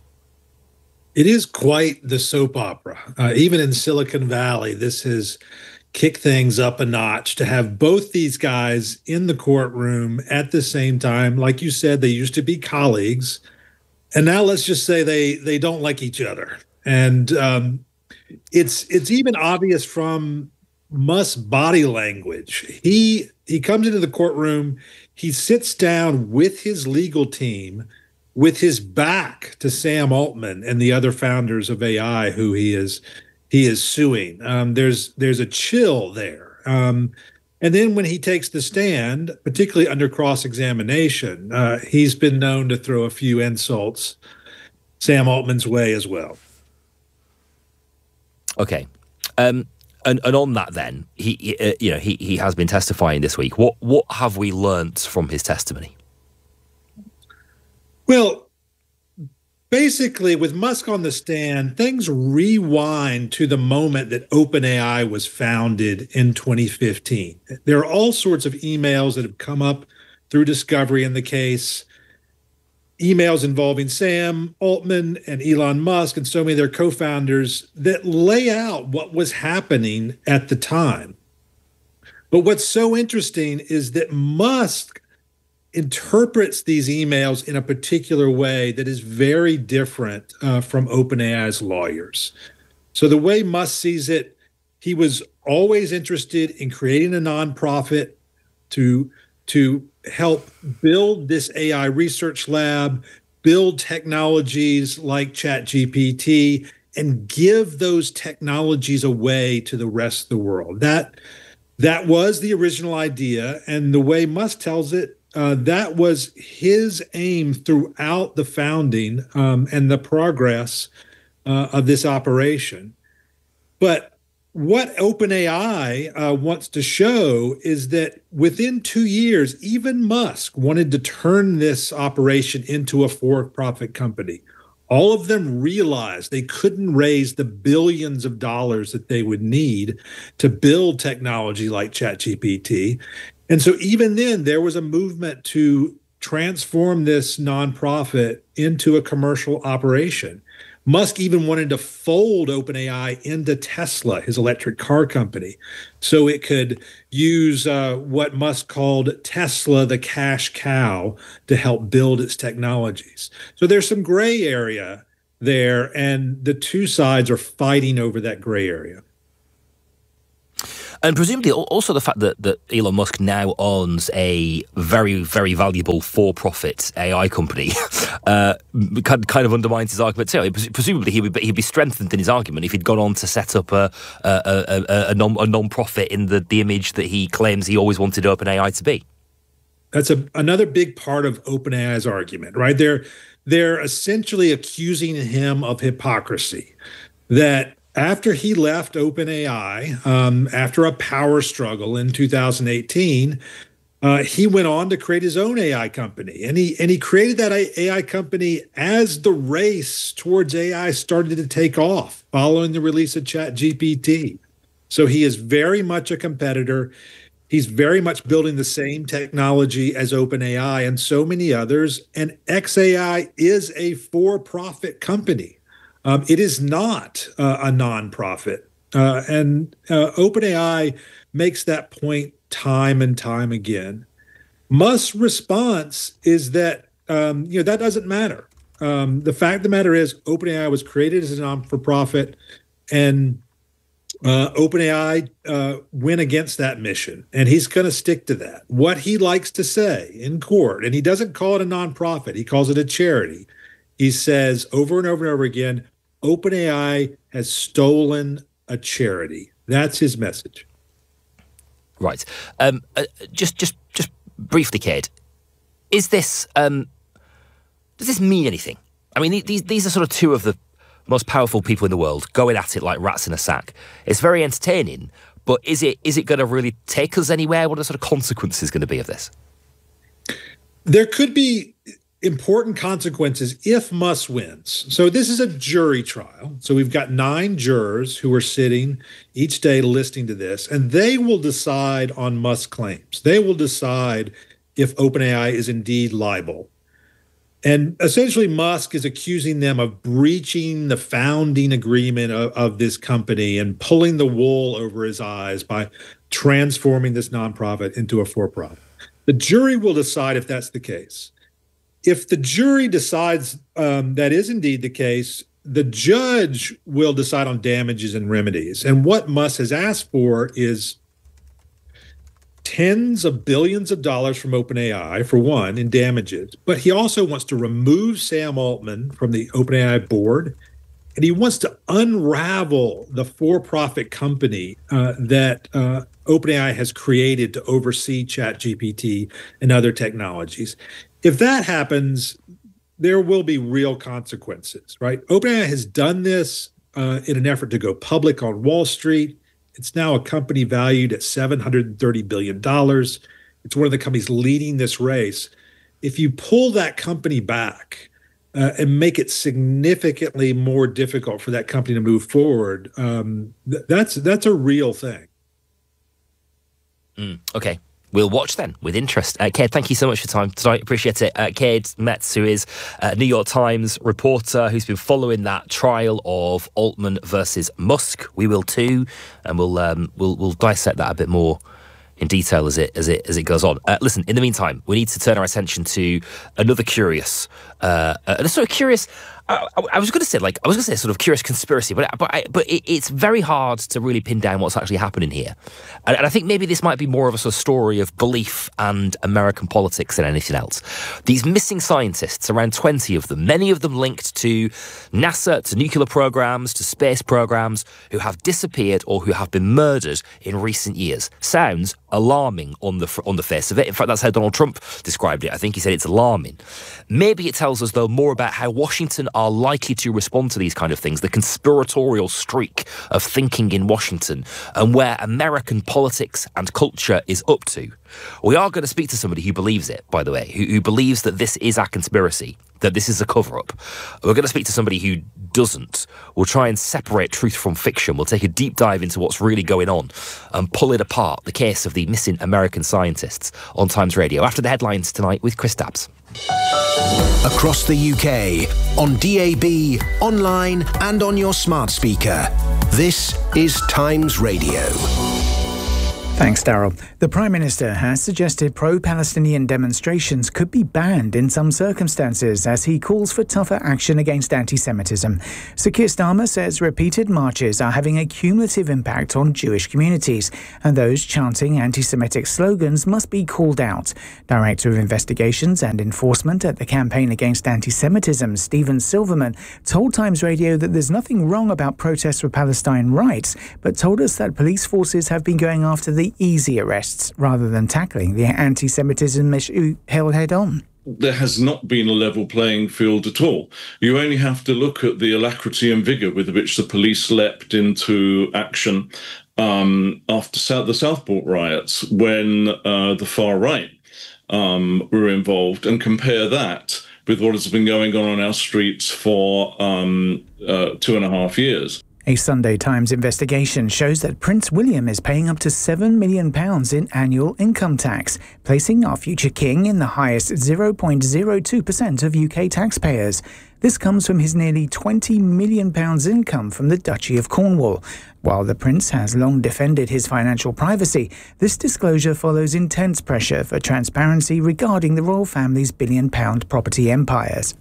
It is quite the soap opera. Uh, even in Silicon Valley, this has kicked things up a notch to have both these guys in the courtroom at the same time. Like you said, they used to be colleagues, and now let's just say they they don't like each other. And um, it's it's even obvious from Musk's body language. He he comes into the courtroom, he sits down with his legal team, with his back to Sam Altman and the other founders of A I, who he is he is suing. Um, there's there's a chill there. Um, and then when he takes the stand, particularly under cross-examination, uh, he's been known to throw a few insults Sam Altman's way as well. Okay. Um, and, and on that then, he, he uh, you know, he, he has been testifying this week. What what have we learnt from his testimony? Well, basically, with Musk on the stand, things rewind to the moment that OpenAI was founded in twenty fifteen. There are all sorts of emails that have come up through discovery in the case, emails involving Sam Altman and Elon Musk and so many of their co-founders that lay out what was happening at the time. But what's so interesting is that Musk interprets these emails in a particular way that is very different uh, from OpenAI's lawyers. So the way Musk sees it, he was always interested in creating a nonprofit to, to help build this A I research lab, build technologies like ChatGPT, and give those technologies away to the rest of the world. That, that was the original idea, and the way Musk tells it, Uh, that was his aim throughout the founding um, and the progress uh, of this operation. But what OpenAI uh, wants to show is that within two years, even Musk wanted to turn this operation into a for-profit company. All of them realized they couldn't raise the billions of dollars that they would need to build technology like ChatGPT. And so even then, there was a movement to transform this nonprofit into a commercial operation. Musk even wanted to fold OpenAI into Tesla, his electric car company, so it could use uh, what Musk called Tesla the cash cow to help build its technologies. So there's some gray area there, and the two sides are fighting over that gray area. And presumably also the fact that, that Elon Musk now owns a very, very valuable for-profit A I company uh, kind of undermines his argument too. Presumably he would, he'd be strengthened in his argument if he'd gone on to set up a, a, a, a, non, a non-profit in the, the image that he claims he always wanted OpenAI to be. That's a, another big part of OpenAI's argument, right? They're, they're essentially accusing him of hypocrisy, that after he left OpenAI, um, after a power struggle in two thousand eighteen, uh, he went on to create his own A I company. And he and he created that A I company as the race towards A I started to take off following the release of ChatGPT. So he is very much a competitor. He's very much building the same technology as OpenAI and so many others. And X A I is a for-profit company. Um, it is not uh, a nonprofit. Uh, and uh, OpenAI makes that point time and time again. Musk's response is that, um, you know, that doesn't matter. Um, the fact of the matter is OpenAI was created as a non-for-profit, and uh, OpenAI uh, went against that mission, and he's going to stick to that. What he likes to say in court, and he doesn't call it a nonprofit, he calls it a charity. He says over and over and over again, OpenAI has stolen a charity. That's his message. Right. Um, uh, just, just, just briefly, Cade, is this? Um, does this mean anything? I mean, these these are sort of two of the most powerful people in the world going at it like rats in a sack. It's very entertaining, but is it is it going to really take us anywhere? What are the sort of consequences going to be of this? There could be important consequences if Musk wins. So this is a jury trial. So we've got nine jurors who are sitting each day listening to this, and they will decide on Musk's claims. They will decide if OpenAI is indeed liable. And essentially, Musk is accusing them of breaching the founding agreement of, of this company and pulling the wool over his eyes by transforming this nonprofit into a for-profit. The jury will decide if that's the case. If the jury decides um, that is indeed the case, the judge will decide on damages and remedies. And what Musk has asked for is tens of billions of dollars from OpenAI, for one, in damages. But he also wants to remove Sam Altman from the OpenAI board, and he wants to unravel the for-profit company uh, that uh, OpenAI has created to oversee ChatGPT and other technologies. If that happens, there will be real consequences, right? OpenAI has done this uh, in an effort to go public on Wall Street. It's now a company valued at seven hundred thirty billion dollars. It's one of the companies leading this race. If you pull that company back uh, and make it significantly more difficult for that company to move forward, um, th- that's that's a real thing. Mm, okay. We'll watch then with interest. Uh, Cade, thank you so much for your time tonight. Appreciate it. Uh, Cade Metz, who is a New York Times reporter who's been following that trial of Altman versus Musk. We will too, and we'll um, we'll we'll dissect that a bit more in detail as it as it as it goes on. Uh, listen, in the meantime, we need to turn our attention to another curious, uh, uh, sort of curious. I, I was going to say, like, I was going to say, sort of curious conspiracy, but but I, but it, it's very hard to really pin down what's actually happening here, and, and I think maybe this might be more of a sort of story of belief and American politics than anything else. These missing scientists, around twenty of them, many of them linked to NASA, to nuclear programs, to space programs, who have disappeared or who have been murdered in recent years. Sounds alarming on the on the face of it. In fact, that's how Donald Trump described it. I think he said it's alarming. Maybe it tells us, though, more about how Washington are are likely to respond to these kind of things, the conspiratorial streak of thinking in Washington and where American politics and culture is up to, we are going to speak to somebody who believes it, by the way, who, who believes that this is a conspiracy, that this is a cover-up. We're going to speak to somebody who doesn't. We'll try and separate truth from fiction. We'll take a deep dive into what's really going on and pull it apart, the case of the missing American scientists, on Times Radio. After the headlines tonight with Chris Dabbs. Across the U K, on D A B, online and on your smart speaker. This is Times Radio. Thanks, Daryl. The Prime Minister has suggested pro-Palestinian demonstrations could be banned in some circumstances as he calls for tougher action against anti-Semitism. Sir Keir Starmer says repeated marches are having a cumulative impact on Jewish communities, and those chanting anti-Semitic slogans must be called out. Director of Investigations and Enforcement at the Campaign Against Anti-Semitism, Stephen Silverman, told Times Radio that there's nothing wrong about protests for Palestine rights, but told us that police forces have been going after the easy arrests rather than tackling the anti-Semitism issue held head-on. There has not been a level playing field at all. You only have to look at the alacrity and vigour with which the police leapt into action um, after South, the Southport riots, when uh, the far right um, were involved, and compare that with what has been going on on our streets for um, uh, two and a half years. A Sunday Times investigation shows that Prince William is paying up to seven million pounds in annual income tax, placing our future king in the highest zero point zero two percent of U K taxpayers. This comes from his nearly twenty million pounds income from the Duchy of Cornwall. While the Prince has long defended his financial privacy, this disclosure follows intense pressure for transparency regarding the royal family's billion-pound property empires.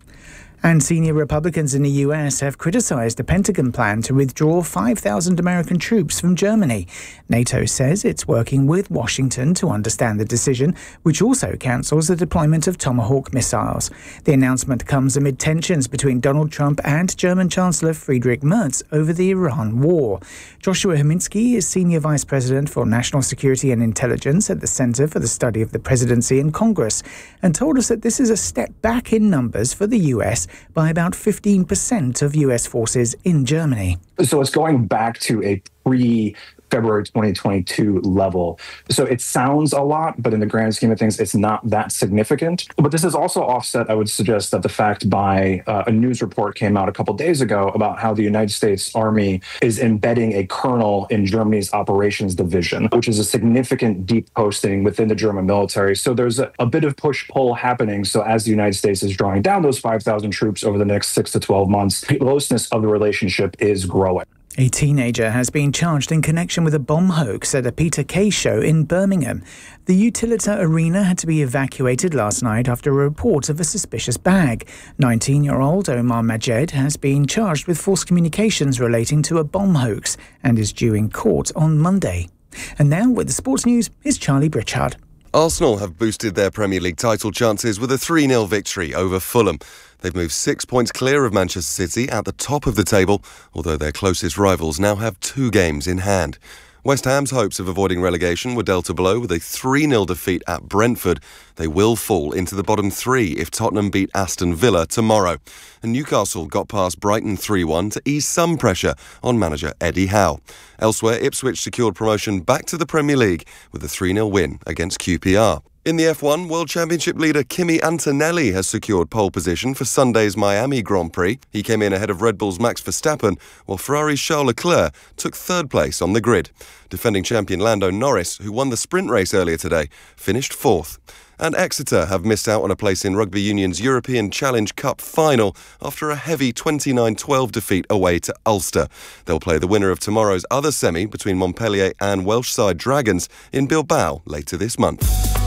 And senior Republicans in the U S have criticised the Pentagon plan to withdraw five thousand American troops from Germany. NATO says it's working with Washington to understand the decision, which also cancels the deployment of Tomahawk missiles. The announcement comes amid tensions between Donald Trump and German Chancellor Friedrich Merz over the Iran war. Joshua Haminsky is Senior Vice President for National Security and Intelligence at the Center for the Study of the Presidency and Congress, and told us that this is a step back in numbers for the U S by about fifteen percent of U S forces in Germany. So it's going back to a pre February twenty twenty-two level. So it sounds a lot, but in the grand scheme of things, it's not that significant. But this is also offset, I would suggest, that the fact by uh, a news report came out a couple days ago about how the United States Army is embedding a colonel in Germany's operations division, which is a significant deep posting within the German military. So there's a, a bit of push-pull happening. So as the United States is drawing down those five thousand troops over the next six to twelve months, the closeness of the relationship is growing. A teenager has been charged in connection with a bomb hoax at a Peter Kay show in Birmingham. The Utilita Arena had to be evacuated last night after a report of a suspicious bag. nineteen-year-old Omar Majed has been charged with false communications relating to a bomb hoax and is due in court on Monday. And now with the sports news, here's Charlie Britchard. Arsenal have boosted their Premier League title chances with a three nil victory over Fulham. They've moved six points clear of Manchester City at the top of the table, although their closest rivals now have two games in hand. West Ham's hopes of avoiding relegation were dealt a blow with a three nil defeat at Brentford. They will fall into the bottom three if Tottenham beat Aston Villa tomorrow. And Newcastle got past Brighton three one to ease some pressure on manager Eddie Howe. Elsewhere, Ipswich secured promotion back to the Premier League with a three nil win against Q P R. In the F one, World Championship leader Kimi Antonelli has secured pole position for Sunday's Miami Grand Prix. He came in ahead of Red Bull's Max Verstappen, while Ferrari's Charles Leclerc took third place on the grid. Defending champion Lando Norris, who won the sprint race earlier today, finished fourth. And Exeter have missed out on a place in Rugby Union's European Challenge Cup final after a heavy twenty-nine twelve defeat away to Ulster. They'll play the winner of tomorrow's other semi between Montpellier and Welsh side Dragons in Bilbao later this month.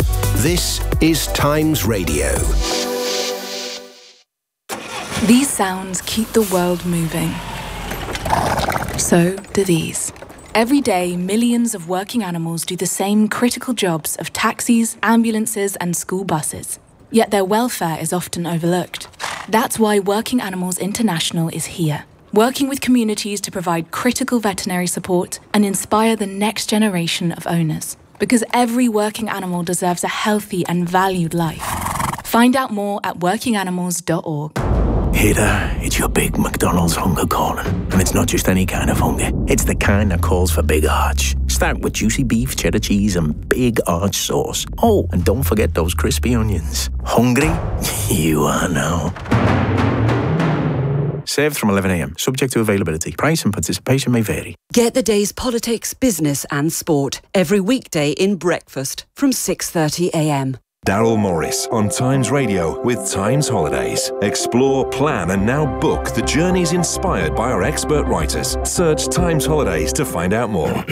This is Times Radio. These sounds keep the world moving. So do these. Every day, millions of working animals do the same critical jobs of taxis, ambulances, and school buses. Yet their welfare is often overlooked. That's why Working Animals International is here, working with communities to provide critical veterinary support and inspire the next generation of owners. Because every working animal deserves a healthy and valued life. Find out more at working animals dot org. Hater, it's your big McDonald's hunger calling. And it's not just any kind of hunger. It's the kind that calls for big arch. Start with juicy beef, cheddar cheese, and big arch sauce. Oh, and don't forget those crispy onions. Hungry? You are now. Served from eleven a.m. Subject to availability. Price and participation may vary. Get the day's politics, business and sport every weekday in Breakfast from six thirty a.m. Daryl Morris on Times Radio with Times Holidays. Explore, plan and now book the journeys inspired by our expert writers. Search Times Holidays to find out more.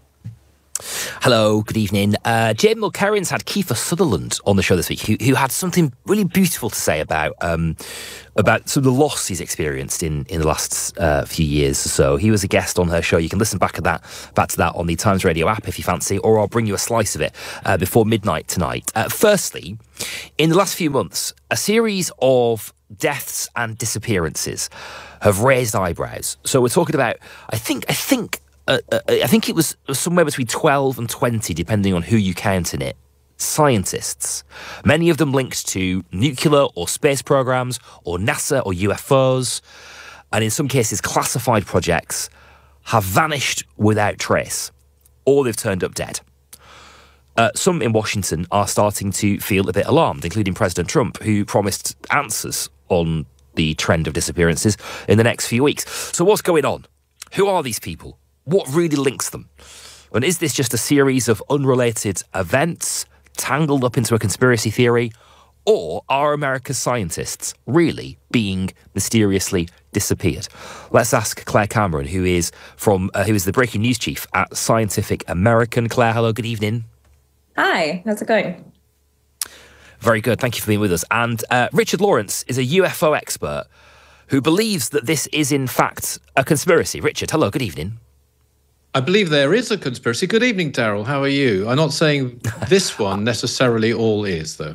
Hello, good evening. Uh, Jane Mulkerrin's had Kiefer Sutherland on the show this week, who, who had something really beautiful to say about um, about some of the loss he's experienced in, in the last uh, few years or so. He was a guest on her show. You can listen back at that back to that on the Times Radio app if you fancy, or I'll bring you a slice of it uh, before midnight tonight. Uh, firstly, in the last few months, a series of deaths and disappearances have raised eyebrows. So we're talking about, I think, I think. Uh, uh, I think it was somewhere between twelve and twenty, depending on who you count in it, scientists, many of them linked to nuclear or space programs or NASA or U F Os, and in some cases classified projects, have vanished without trace, or they've turned up dead. Uh, some in Washington are starting to feel a bit alarmed, including President Trump, who promised answers on the trend of disappearances in the next few weeks. So what's going on? Who are these people? What really links them? And is this just a series of unrelated events tangled up into a conspiracy theory? Or are America's scientists really being mysteriously disappeared? Let's ask Claire Cameron, who is from uh, who is the breaking news chief at Scientific American. Claire, hello, good evening. Hi, how's it going? Very good, thank you for being with us. And uh, Richard Lawrence is a U F O expert who believes that this is in fact a conspiracy. Richard, hello, good evening. I believe there is a conspiracy. Good evening, Daryl. How are you? I'm not saying this one necessarily all is, though.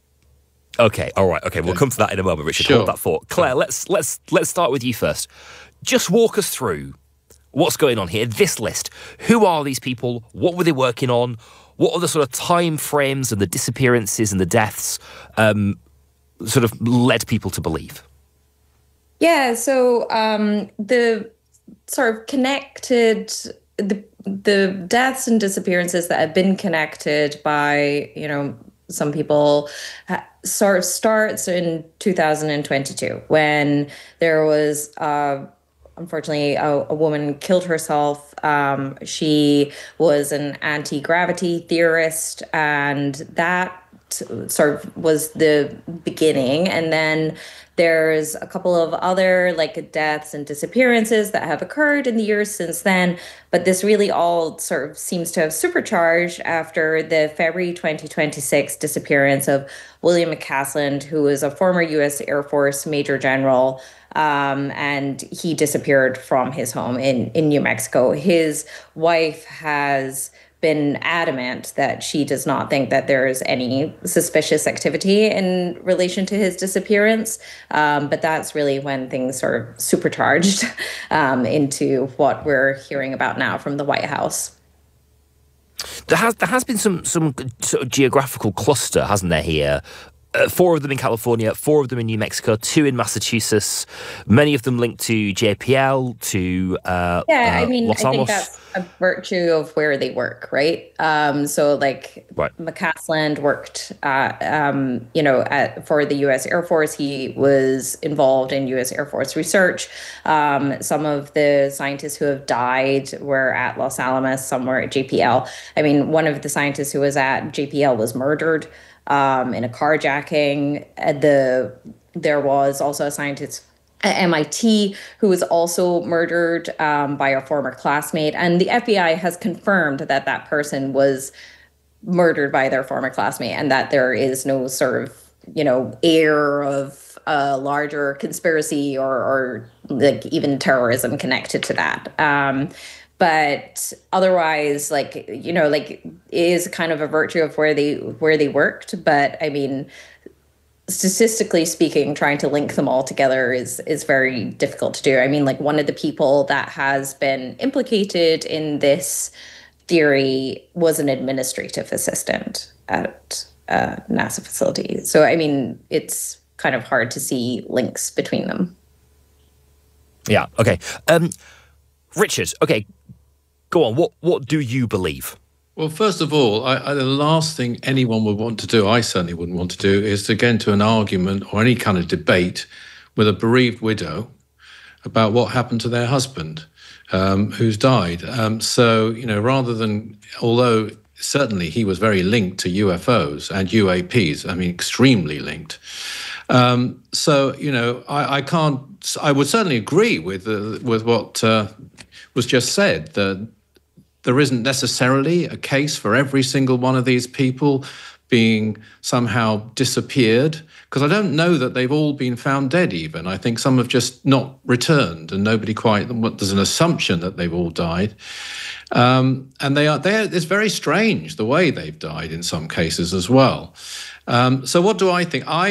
Okay, all right. Okay, we'll come to that in a moment, Richard. Sure. Hold that thought. Claire, let's let's let's start with you first. Just walk us through what's going on here. This list. Who are these people? What were they working on? What are the sort of time frames and the disappearances and the deaths um, sort of led people to believe? Yeah. So um, the sort of connected. The the deaths and disappearances that have been connected by, you know, some people ha- sort of starts in two thousand twenty-two when there was, uh, unfortunately, a, a woman killed herself. Um, she was an anti-gravity theorist, and that sort of was the beginning. And then there's a couple of other like deaths and disappearances that have occurred in the years since then. But this really all sort of seems to have supercharged after the February twenty twenty-six disappearance of William McCasland, who was a former U S Air Force Major General. Um, and he disappeared from his home in, in New Mexico. His wife has been adamant that she does not think that there is any suspicious activity in relation to his disappearance. Um, but that's really when things sort of supercharged um, into what we're hearing about now from the White House. There has there has been some some sort of geographical cluster, hasn't there, here? Uh, four of them in California, four of them in New Mexico, two in Massachusetts, many of them linked to J P L, to uh, yeah, uh, I mean, Los I Alamos. think that's a virtue of where they work, right? Um, so, like, right. McCasland worked, uh, um, you know, at, for the U S Air Force. He was involved in U S Air Force research. Um, some of the scientists who have died were at Los Alamos, some were at J P L. I mean, one of the scientists who was at J P L was murdered Um, in a carjacking. The there was also a scientist at M I T who was also murdered um, by a former classmate, and the F B I has confirmed that that person was murdered by their former classmate, and that there is no sort of, you know, air of a larger conspiracy or, or like even terrorism connected to that. Um, But otherwise, like, you know, like, it is kind of a virtue of where they where they worked. But I mean, statistically speaking, trying to link them all together is is very difficult to do. I mean, like, one of the people that has been implicated in this theory was an administrative assistant at a NASA facility. So, I mean, it's kind of hard to see links between them. Yeah. Okay. Um, Richard. Okay. Go on. What What do you believe? Well, first of all, I, I, the last thing anyone would want to do, I certainly wouldn't want to do, is to get into an argument or any kind of debate with a bereaved widow about what happened to their husband, um, who's died. Um, so, you know, rather than, although certainly he was very linked to U F Os and U A Ps, I mean, extremely linked. Um, so, you know, I, I can't, I would certainly agree with, uh, with what uh, was just said, that there isn't necessarily a case for every single one of these people being somehow disappeared, because I don't know that they've all been found dead even. I think some have just not returned and nobody quite, there's an assumption that they've all died. Um, and they are, they're, it's very strange the way they've died in some cases as well. Um, so what do I think? I